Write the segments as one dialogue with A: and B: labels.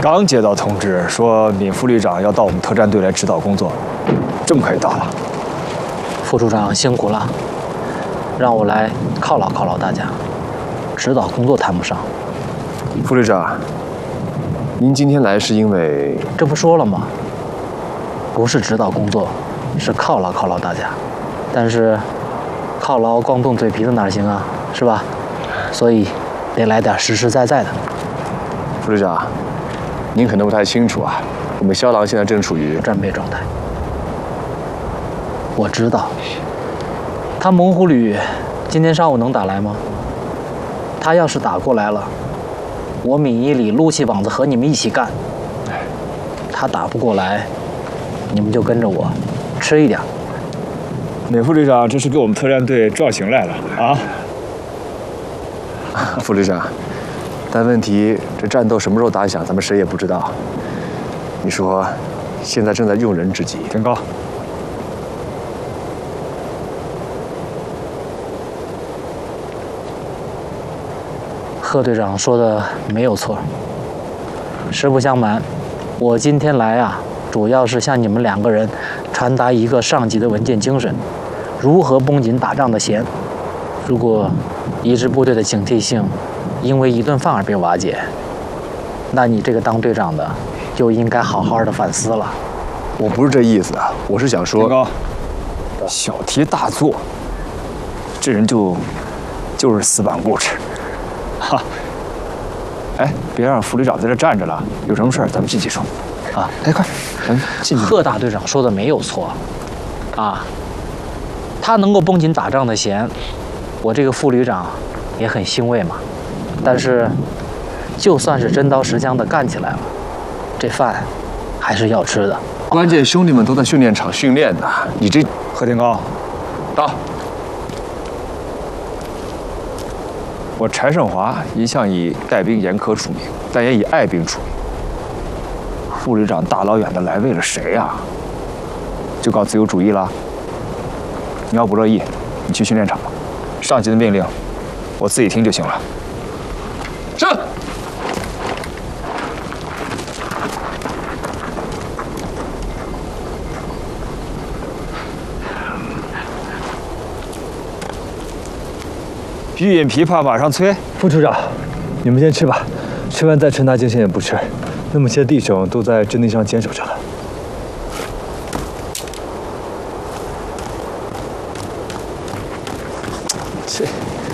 A: 刚接到通知，说闵副旅长要到我们特战队来指导工作，这么快就到了。
B: 副处长辛苦了，让我来犒劳犒劳大家。指导工作谈不上。
C: 副旅长，您今天来是因为……
B: 这不说了吗？不是指导工作，是犒劳犒劳大家。但是，犒劳光动嘴皮子哪行啊？是吧？所以，得来点实实在在的。
C: 副旅长，您可能不太清楚啊，我们骁狼现在正处于
B: 战备状态。我知道，他猛虎旅今天上午能打来吗？他要是打过来了，我闵一里撸起膀子和你们一起干。他打不过来，你们就跟着我，吃一点。
A: 闵副旅长这是给我们特战队壮行来了啊！
C: 副旅长，但问题这战斗什么时候打响，咱们谁也不知道。你说，现在正在用人之际。
A: 天高。
B: 贺队长说的没有错。实不相瞒，我今天来啊，主要是向你们2个人传达一个上级的文件精神：如何绷紧打仗的弦。如果一支部队的警惕性因为一顿饭而被瓦解，那你这个当队长的就应该好好的反思了。
C: 我不是这意思啊，我是想说，
A: 天高，小题大做，这人就是死板固执。哈，哎，别让副旅长在这站着了，有什么事儿咱们进去说。啊，哎，快，咱们进去。
B: 贺大队长说的没有错，啊，他能够绷紧打仗的弦，我这个副旅长也很欣慰嘛。但是，就算是真刀实枪的干起来了，这饭还是要吃的。
C: 关键兄弟们都在训练场训练呢，你这……
A: 贺天高，
C: 到。
A: 我柴胜华一向以带兵严苛出名，但也以爱兵出名。副旅长大老远的来为了谁啊？就搞自由主义了？你要不乐意，你去训练场吧。上级的命令，我自己听就行了。
C: 是。
A: 欲饮琵琶马上催。
D: 副处长，你们先吃吧，吃完再吃那精神也不吃。那么些弟兄都在阵地上坚守着了。
A: 这，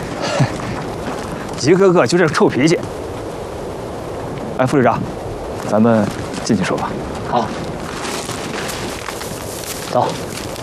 A: 一个个就这臭脾气。哎，副旅长，咱们进去说吧。
B: 好，走。